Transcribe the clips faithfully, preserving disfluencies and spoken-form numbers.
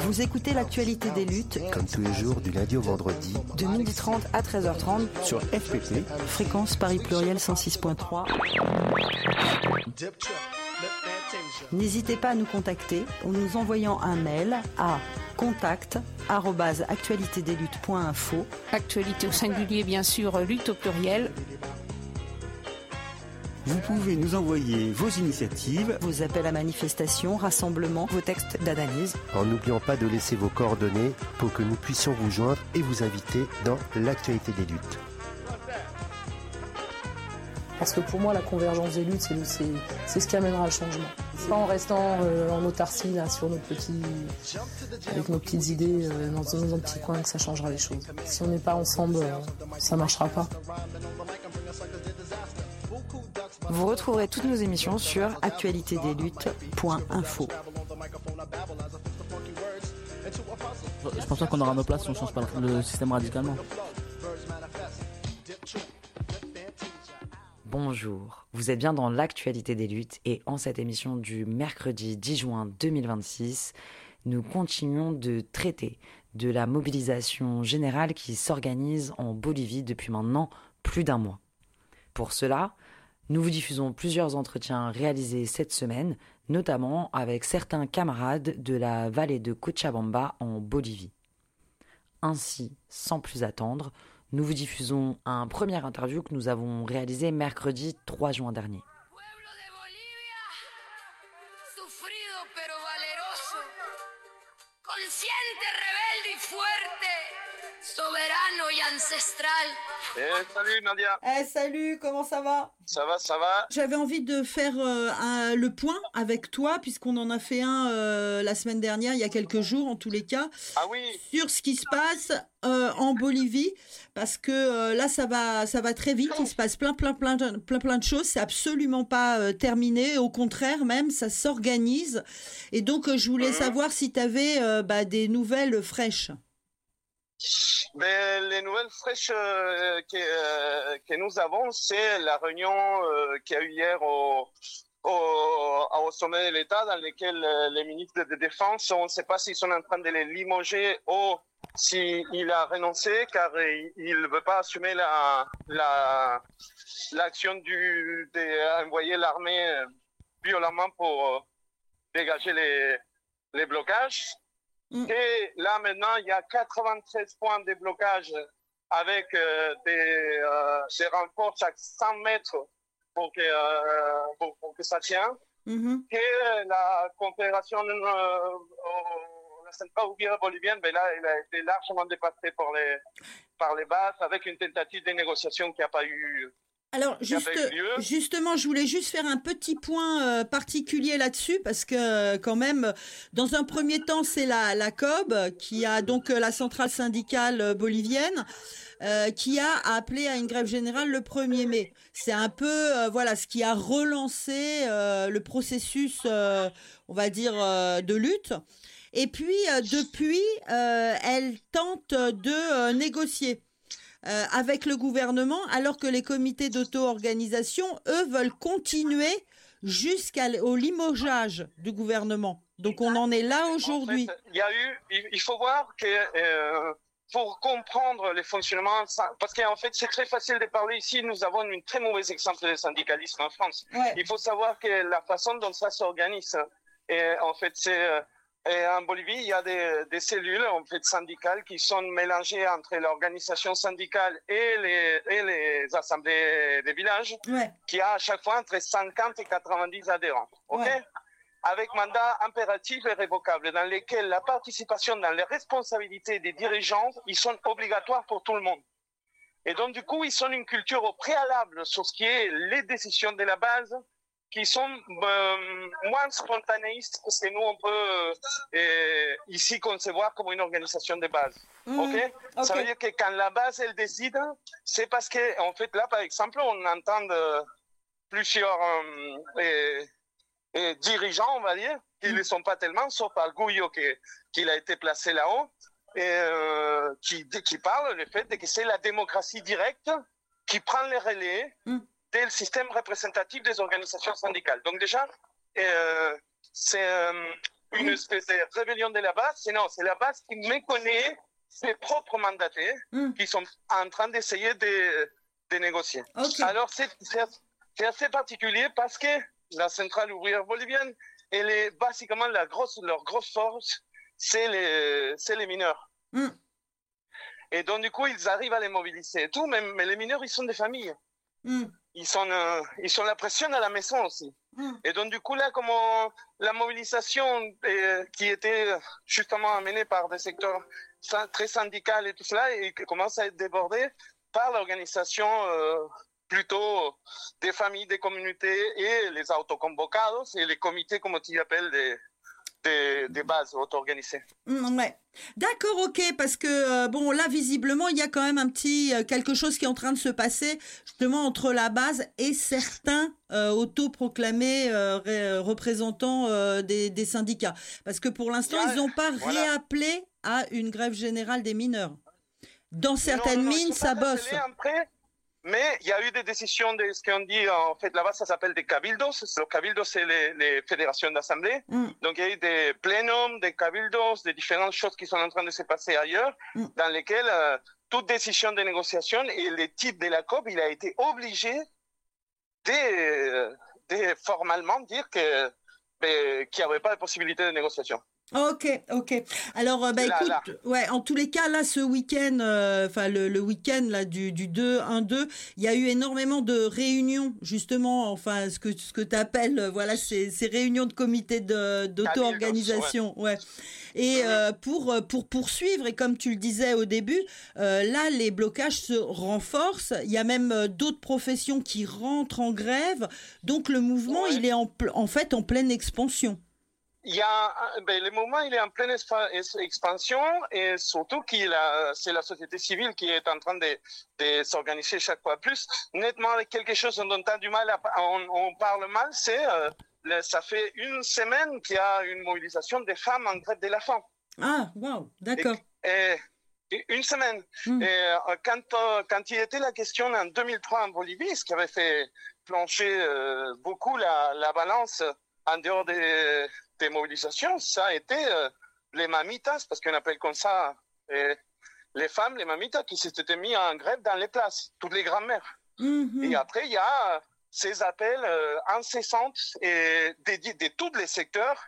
Vous écoutez l'actualité des luttes, comme tous les jours du lundi au vendredi, de midi trente à treize heures trente, sur F P P, fréquence Paris Pluriel cent six point trois. N'hésitez pas à nous contacter en nous envoyant un mail à contact arobase actualité des luttes point info. Actualité au singulier, bien sûr, lutte au pluriel. Vous pouvez nous envoyer vos initiatives, vos appels à manifestation, rassemblements, vos textes d'analyse. En n'oubliant pas de laisser vos coordonnées pour que nous puissions vous joindre et vous inviter dans l'actualité des luttes. Parce que pour moi, la convergence des luttes, c'est, c'est, c'est ce qui amènera le changement. C'est pas en restant euh, en autarcie, là, sur nos petits, avec nos petites idées, euh, dans, dans un petit coin, que ça changera les choses. Si on n'est pas ensemble, euh, ça marchera pas. Vous retrouverez toutes nos émissions sur actualité des luttes point info. Je pense pas qu'on aura nos places si on ne change pas le système radicalement. Bonjour, vous êtes bien dans l'actualité des luttes et en cette émission du mercredi dix juin deux mille vingt-six, nous continuons de traiter de la mobilisation générale qui s'organise en Bolivie depuis maintenant plus d'un mois. Pour cela, nous vous diffusons plusieurs entretiens réalisés cette semaine, notamment avec certains camarades de la vallée de Cochabamba en Bolivie. Ainsi, sans plus attendre, nous vous diffusons un premier interview que nous avons réalisé mercredi trois juin dernier. Pueblo de Bolivia, sufrido pero valeroso, consciente, rebelde y fuerte, soberano y ancestral. Eh, salut Nadia. Eh, salut, comment ça va ? Ça va, ça va. J'avais envie de faire euh, un, le point avec toi, puisqu'on en a fait un euh, la semaine dernière, il y a quelques jours en tous les cas, ah oui. sur ce qui se passe euh, en Bolivie, parce que euh, là ça va, ça va très vite, il se passe plein, plein, plein, plein, plein de choses, c'est absolument pas euh, terminé, au contraire même, ça s'organise, et donc euh, je voulais mmh. savoir si tu avais euh, bah, des nouvelles fraîches. Ben, les nouvelles fraîches euh, que, euh, que nous avons, c'est la réunion euh, qu'il y a eu hier au, au, au sommet de l'État, dans lequel euh, les ministres de défense, on ne sait pas s'ils sont en train de les limoger ou s'il a renoncé, car il ne veut pas assumer la, la, l'action du, d'envoyer l'armée violemment pour dégager les, les blocages. Mm. Et là, maintenant, il y a quatre-vingt-treize points de blocage avec euh, des, euh, des renforts chaque cent mètres pour que, euh, pour, pour que ça tienne. Mm-hmm. Et la Confédération, euh, la centrale ouvrière bolivienne, ben là, elle a été largement dépassée par les, par les bases avec une tentative de négociation qui n'a pas eu. Alors, juste, justement, je voulais juste faire un petit point euh, particulier là-dessus, parce que euh, quand même, dans un premier temps, c'est la, la C O B, qui a donc euh, la centrale syndicale euh, bolivienne, euh, qui a appelé à une grève générale le premier mai. C'est un peu, euh, voilà, ce qui a relancé euh, le processus, euh, on va dire, euh, de lutte. Et puis, euh, depuis, euh, elle tente de euh, négocier. Euh, avec le gouvernement, alors que les comités d'auto-organisation, eux, veulent continuer jusqu'au limogeage du gouvernement. Donc, on en est là aujourd'hui. En fait, il y a eu, il faut voir que euh, pour comprendre les fonctionnements, parce qu'en fait, c'est très facile de parler ici, nous avons un très mauvais exemple de syndicalisme en France. Ouais. Il faut savoir que la façon dont ça s'organise, et en fait, c'est... Et en Bolivie, il y a des, des cellules en fait syndicales qui sont mélangées entre l'organisation syndicale et les, et les assemblées des villages, ouais. qui a à chaque fois entre cinquante et quatre-vingt-dix adhérents, ok, ouais. avec mandat impératif et révocable, dans lesquels la participation dans les responsabilités des dirigeants, ils sont obligatoires pour tout le monde. Et donc du coup, ils ont une culture au préalable sur ce qui est les décisions de la base, qui sont euh, moins spontanéistes parce que nous, on peut euh, ici concevoir comme une organisation de base. Mmh, okay? ok. Ça veut dire que quand la base, elle décide, c'est parce que, en fait, là, par exemple, on entend de plusieurs euh, et, et dirigeants, on va dire, qui ne mmh. le sont pas tellement, sauf Argullo, qui, qui a été placé là-haut, et euh, qui, qui parle du fait que c'est la démocratie directe qui prend les relais mmh. le système représentatif des organisations syndicales. Donc déjà, euh, c'est, euh, une espèce de rébellion de la base. C'est non, c'est la base qui méconnaît ses propres mandatés mm. qui sont en train d'essayer de, de négocier. Okay. Alors, c'est, c'est, c'est assez particulier parce que la centrale ouvrière bolivienne, elle est basiquement la grosse, leur grosse force, c'est les, c'est les mineurs. Mm. Et donc, du coup, ils arrivent à les mobiliser et tout, mais, mais les mineurs, ils sont des familles. Mm. Ils sont, euh, ils sont la pression à la maison aussi. Mm. Et donc, du coup, là, comme on, la mobilisation euh, qui était justement amenée par des secteurs très syndicaux et tout cela, et qui commence à être débordée par l'organisation euh, plutôt des familles, des communautés et les autoconvocados et les comités, comme tu appelles, des, des, des bases auto-organisées. Mmh, ouais. D'accord, ok, parce que euh, bon, là, visiblement, il y a quand même un petit euh, quelque chose qui est en train de se passer, justement, entre la base et certains euh, autoproclamés euh, ré- représentants euh, des, des syndicats. Parce que pour l'instant, yeah, ils n'ont pas voilà. réappelé à une grève générale des mineurs. Dans certaines non, non, mines, ça bosse. Après, mais il y a eu des décisions de ce qu'on dit, en fait, là-bas, ça s'appelle des cabildos. Le cabildo, c'est les, les fédérations d'assemblée. Mm. Donc, il y a eu des plénums, des cabildos, des différentes choses qui sont en train de se passer ailleurs, mm. dans lesquelles euh, toute décision de négociation et le type de la C O B, il a été obligé de, de formellement dire que, ben, qu'il n'y avait pas de possibilité de négociation. Ok, ok. Alors, euh, bah, là, écoute, là. ouais, en tous les cas, là, ce week-end, enfin, euh, le, le week-end là du, du deux un deux, il y a eu énormément de réunions, justement, enfin, ce que, ce que tu appelles, euh, voilà, ces, ces réunions de comités de, d'auto-organisation, ouais. ouais. Et euh, pour, pour poursuivre, et comme tu le disais au début, euh, là, les blocages se renforcent. Il y a même euh, d'autres professions qui rentrent en grève. Donc, le mouvement, ouais. il est en, en fait en pleine expansion. Il y a, ben, le mouvement, il est en pleine expansion et surtout qu'il a, c'est la société civile qui est en train de, de s'organiser chaque fois plus. Nettement, quelque chose dont on a du mal, à, on, on parle mal, c'est, euh, le, ça fait une semaine qu'il y a une mobilisation des femmes en grève de la faim. Ah, wow, d'accord. Et, et, une semaine. Mm. Et euh, quand, euh, quand il était la question en deux mille trois en Bolivie, ce qui avait fait plancher euh, beaucoup la, la balance en dehors des, des mobilisations, ça a été euh, les mamitas, parce qu'on appelle comme ça euh, les femmes, les mamitas, qui s'étaient mis en grève dans les places, toutes les grand-mères. Mm-hmm. Et après, il y a ces appels euh, incessants et de, de, de tous les secteurs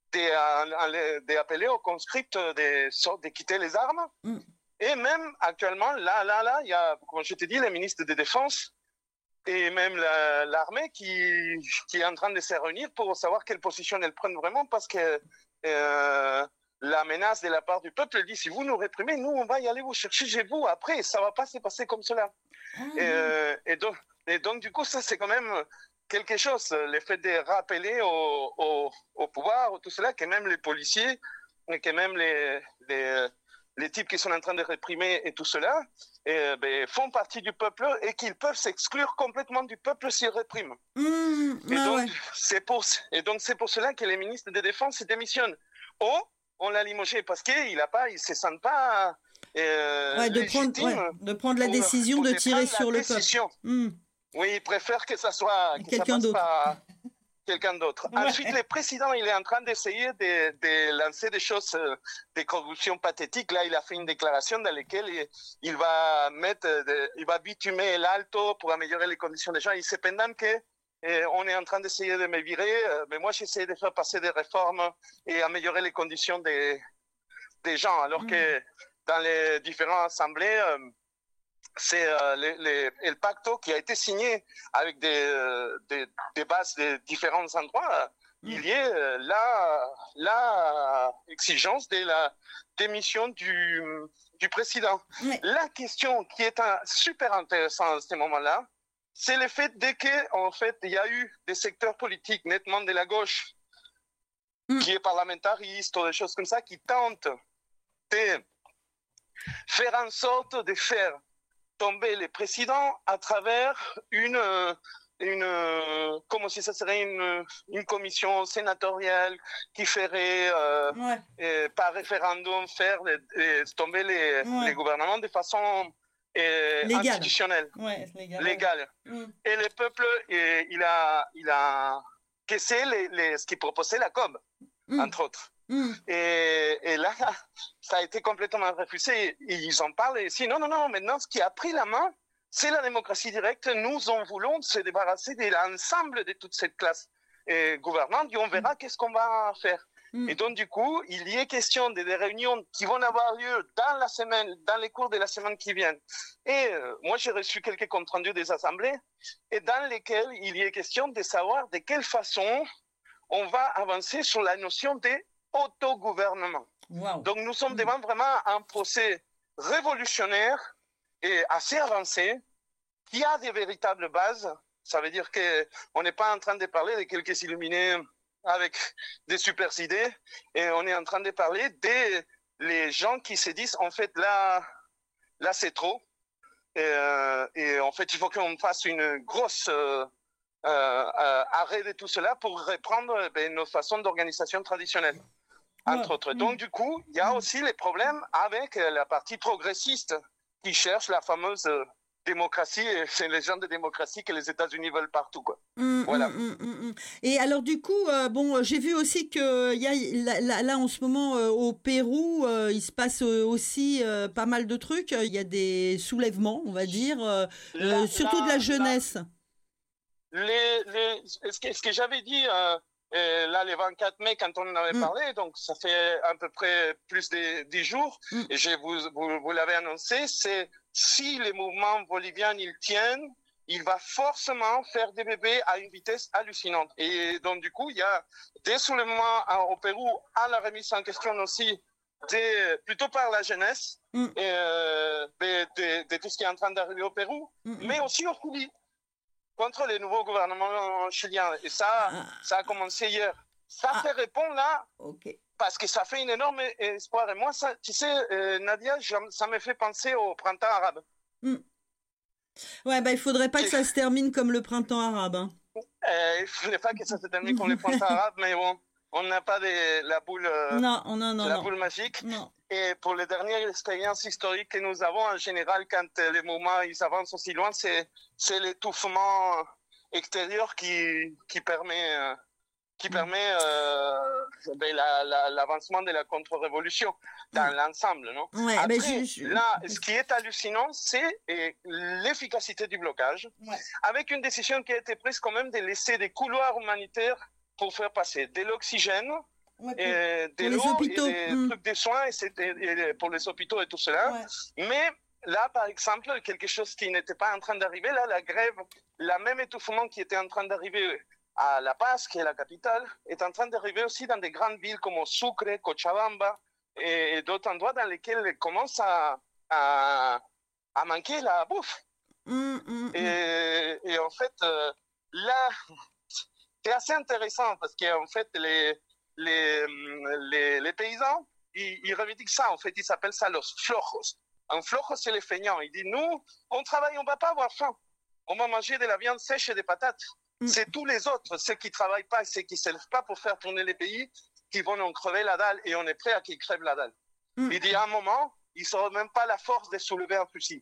d'appeler aux conscripts de, de quitter les armes. Mm. Et même actuellement, là, là, là, il y a, comme je t'ai dit, le ministre de Défense et même la, l'armée qui, qui est en train de se réunir pour savoir quelle position elles prennent vraiment, parce que euh, la menace de la part du peuple dit, si vous nous réprimez, nous, on va y aller vous chercher chez vous. Après, ça ne va pas se passer comme cela. Ah, et, euh, et, donc, et donc, du coup, ça, c'est quand même quelque chose, le fait de rappeler au, au, au pouvoir, tout cela, que même les policiers, que même les... les les types qui sont en train de réprimer et tout cela, et, ben, font partie du peuple et qu'ils peuvent s'exclure complètement du peuple s'ils répriment. Mmh, et, ah donc, ouais. c'est pour, et donc, c'est pour cela que les ministres de Défense démissionnent. Ou on l'a limogé parce qu'il ne se sent pas euh, ouais, de, prendre, ouais, de prendre la pour, décision pour de tirer sur le décision. peuple. Mmh. Oui, il préfère que ça soit que quelqu'un ça d'autre. Par quelqu'un d'autre. Ouais. Ensuite, le président, il est en train d'essayer de, de lancer des choses, euh, des corruptions pathétiques. Là, il a fait une déclaration dans laquelle il, il va mettre, de, il va bitumer l'alto pour améliorer les conditions des gens. Et cependant que euh, on est en train d'essayer de me virer, euh, mais moi, j'essaie de faire passer des réformes et améliorer les conditions des, des gens. Alors mmh. que dans les différentes assemblées, euh, c'est euh, les, les, le pacto qui a été signé avec des, euh, des, des bases de différents endroits. Mm. Il y a euh, la, la exigence de la démission du, du président. Mm. La question qui est un, super intéressante à ce moment-là, c'est le fait dès qu'en fait, il y a eu des secteurs politiques nettement de la gauche, mm. qui est parlamentariste ou des choses comme ça, qui tentent de faire en sorte de faire tomber les présidents à travers une, une comment si ça serait une, une commission sénatoriale qui ferait euh, ouais. euh, par référendum faire euh, tomber les, ouais. les gouvernements de façon euh, légale. institutionnelle, ouais, légal. légale. Mm. Et le peuple, euh, il a, il a caissé les, les, ce qui proposait la C O B. mmh. entre autres. Mmh. Et, et là, ça a été complètement refusé. Ils en parlent ici. Non, non, non, maintenant, ce qui a pris la main, c'est la démocratie directe. Nous en voulons se débarrasser de l'ensemble de toute cette classe euh, gouvernante et on verra mmh. qu'est-ce qu'on va faire. Mmh. Et donc, du coup, il y est question de des réunions qui vont avoir lieu dans la semaine, dans les cours de la semaine qui vient. Et euh, moi, j'ai reçu quelques comptes rendus des assemblées et dans lesquels il y est question de savoir de quelle façon on va avancer sur la notion d'autogouvernement. Wow. Donc, nous sommes mmh. devant vraiment un procès révolutionnaire et assez avancé qui a des véritables bases. Ça veut dire qu'on n'est pas en train de parler de quelques illuminés avec des super idées, et on est en train de parler des les gens qui se disent en fait là là c'est trop et, euh, et en fait il faut qu'on fasse une grosse euh, euh, arrêt de tout cela pour reprendre ben, nos façons d'organisation traditionnelle entre ouais. autres. Donc du coup il y a aussi les problèmes avec la partie progressiste qui cherche la fameuse démocratie, et c'est les gens de démocratie que les États-Unis veulent partout, quoi. Mmh, voilà. Mmh, mmh, mmh. Et alors du coup, euh, bon, j'ai vu aussi que il y a là, là en ce moment euh, au Pérou, euh, il se passe euh, aussi euh, pas mal de trucs. Il y a des soulèvements, on va dire, euh, la, euh, surtout la, de la jeunesse. La, les, les, ce que, ce que j'avais dit euh, euh, là le vingt-quatre mai quand on en avait mmh. parlé, donc ça fait à peu près plus de dix jours, mmh. et je vous vous, vous l'avez annoncé, c'est si les mouvements boliviens ils tiennent, il va forcément faire des bébés à une vitesse hallucinante. Et donc, du coup, il y a des soulèvements au Pérou à la remise en question aussi, des, plutôt par la jeunesse, mm. et, euh, de, de, de tout ce qui est en train d'arriver au Pérou, mm. mais aussi au Chili, contre les nouveaux gouvernements chiliens. Et ça, ah. ça a commencé hier. Ça ah. fait répondre là, okay. parce que ça fait un énorme espoir. Et moi, ça, tu sais, euh, Nadia, ça me fait penser au printemps arabe. Mm. Ouais, bah, il faudrait pas que ça se termine comme le printemps arabe. Hein. Euh, il faudrait pas que ça se termine comme le printemps arabe, mais bon, on n'a pas de, la boule, euh, non, non, non, la non. boule magique. Non. Et pour les dernières expériences historiques que nous avons, en général, quand les mouvements ils avancent aussi loin, c'est, c'est l'étouffement extérieur qui, qui permet, euh, qui permet euh, ben, la, la, l'avancement de la contre-révolution dans mmh. l'ensemble, non? Ouais, Après, ben je, je... là, ce qui est hallucinant, c'est eh, l'efficacité du blocage, ouais. avec une décision qui a été prise quand même de laisser des couloirs humanitaires pour faire passer de l'oxygène, ouais, pour, et de l'eau, et des mmh. trucs de soins, et, c'est, et, et pour les hôpitaux et tout cela. Ouais. Mais là, par exemple, quelque chose qui n'était pas en train d'arriver, là, la grève, la même étouffement qui était en train d'arriver à La Paz, qui est la capitale, est en train d'arriver aussi dans des grandes villes comme Sucre, Cochabamba et, et d'autres endroits dans lesquels il commence à, à, à manquer la bouffe. Mmh, mmh, et, et en fait, euh, là, c'est assez intéressant parce qu'en fait, les, les, les, les paysans, ils, ils revendiquent ça. En fait, ils s'appellent ça los flojos. Un flojo, c'est les feignants. Ils disent, nous, on travaille, on ne va pas avoir faim. On va manger de la viande sèche et des patates. C'est tous les autres, ceux qui travaillent pas et ceux qui se lèvent pas pour faire tourner les pays, qui vont nous crever la dalle, et on est prêt à qu'ils crèvent la dalle. Mm. Il dit à un moment, ils n'auront même pas la force de soulever un fusil.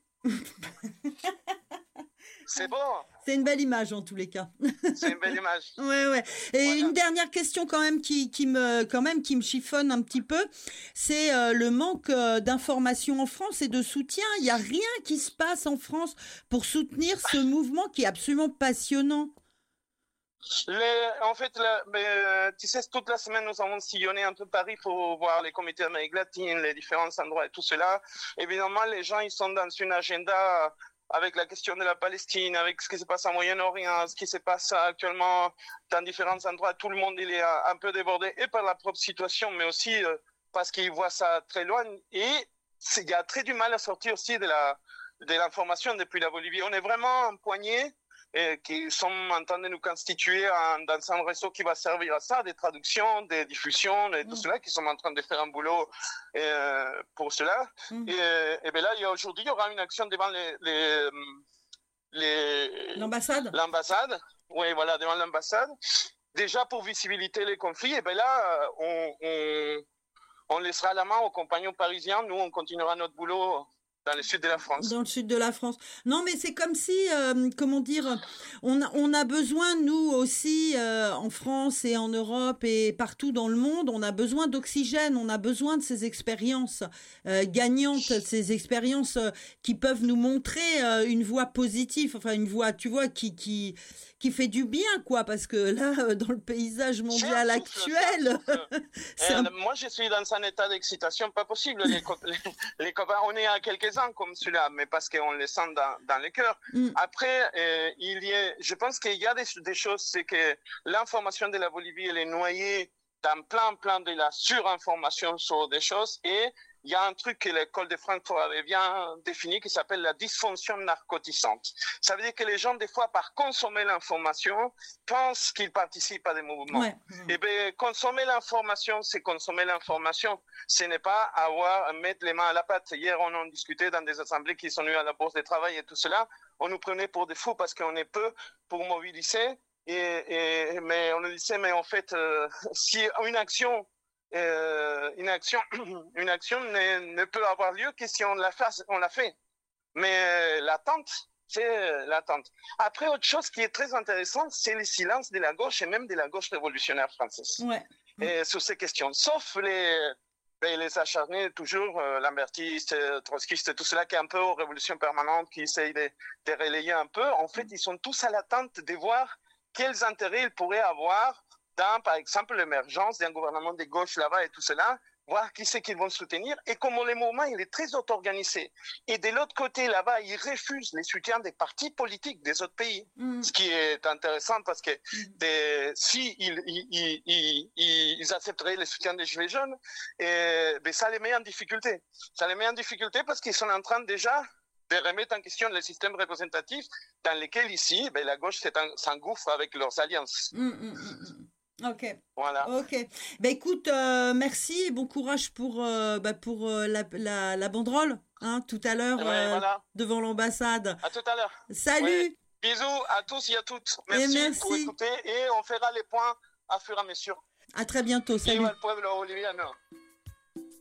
C'est bon. C'est une belle image en tous les cas. C'est une belle image. Ouais, ouais. Et voilà. Une dernière question quand même qui, qui me, quand même qui me chiffonne un petit peu, c'est euh, le manque euh, d'informations en France et de soutien. Il n'y a rien qui se passe en France pour soutenir ce mouvement qui est absolument passionnant. Les, en fait, la, mais, tu sais, toute la semaine, nous avons sillonné un peu Paris pour voir les comités d'Amérique latine, les différents endroits et tout cela. Évidemment, les gens, ils sont dans une agenda avec la question de la Palestine, avec ce qui se passe au Moyen-Orient, ce qui se passe actuellement dans différents endroits. Tout le monde, il est un peu débordé, et par la propre situation, mais aussi euh, parce qu'il voit ça très loin. Et il y a très du mal à sortir aussi de la, de l'information depuis la Bolivie. On est vraiment empoignés, et qui sont en train de nous constituer en, dans un réseau qui va servir à ça, des traductions, des diffusions, et tout mmh. cela, qui sont en train de faire un boulot euh, pour cela. Mmh. Et, et bien là, il y a, aujourd'hui, il y aura une action devant les, les, les, l'ambassade. L'ambassade, oui, voilà, devant l'ambassade. Déjà pour visibiliter les conflits, et bien là, on, on, on laissera la main aux compagnons parisiens. Nous, on continuera notre boulot dans le sud de la France. Dans le sud de la France. Non, mais c'est comme si, euh, comment dire, on a, on a besoin, nous aussi, euh, en France et en Europe et partout dans le monde, on a besoin d'oxygène, on a besoin de ces expériences euh, gagnantes, ces expériences euh, qui peuvent nous montrer euh, une voie positive, enfin une voie, tu vois, qui, qui, qui fait du bien, quoi, parce que là, dans le paysage mondial actuel... c'est un... Moi, je suis dans un état d'excitation pas possible. Les, co- les, les copains, on est à quelques comme celui-là, mais parce qu'on les sent dans, dans le cœur. Mm. Après, euh, il y a, je pense qu'il y a des, des choses, c'est que l'information de la Bolivie, elle est noyée dans plein, plein de la surinformation sur des choses, et il y a un truc que l'école de Francfort avait bien défini qui s'appelle la dysfonction narcotisante. Ça veut dire que les gens, des fois, par consommer l'information, pensent qu'ils participent à des mouvements. Ouais. Et bien, consommer l'information, c'est consommer l'information. Ce n'est pas avoir à mettre les mains à la pâte. Hier, on en discutait dans des assemblées qui sont venues à la Bourse du Travail et tout cela. On nous prenait pour des fous parce qu'on est peu pour mobiliser. Et, et, mais on nous disait, mais en fait, euh, si une action... Euh, une action, une action ne, ne peut avoir lieu que si on la fait, on l'a fait. Mais euh, l'attente, c'est euh, l'attente. Après, autre chose qui est très intéressante, c'est le silence de la gauche et même de la gauche révolutionnaire française. Ouais. Et sur ces questions, sauf les, ben, les acharnés, toujours euh, lambertistes, trotskistes, tout cela qui est un peu aux révolutions permanentes, qui essayent de, de relayer un peu. En fait, ils sont tous à l'attente de voir quels intérêts ils pourraient avoir dans, par exemple, l'émergence d'un gouvernement de gauche là-bas et tout cela, voir qui c'est qu'ils vont soutenir, et comment le mouvement, il est très auto-organisé. Et de l'autre côté, là-bas, ils refusent les soutiens des partis politiques des autres pays. Mm. Ce qui est intéressant parce que des, si ils, ils, ils, ils, ils accepteraient les soutiens des Gilets jaunes, et, ben, ça les met en difficulté. Ça les met en difficulté parce qu'ils sont en train déjà de remettre en question le système représentatif dans lequel ici, ben, la gauche s'engouffre avec leurs alliances. Mm, mm, mm. Ok. Voilà. Ok. Ben écoute, euh, merci et bon courage pour euh, bah, pour euh, la, la la banderole, hein, tout à l'heure ouais, euh, voilà. devant l'ambassade. À tout à l'heure. Salut. Ouais. Bisous à tous et à toutes. Merci, merci pour écouter et on fera les points à fur et à mesure. À très bientôt. Salut. Viva el pueblo boliviano.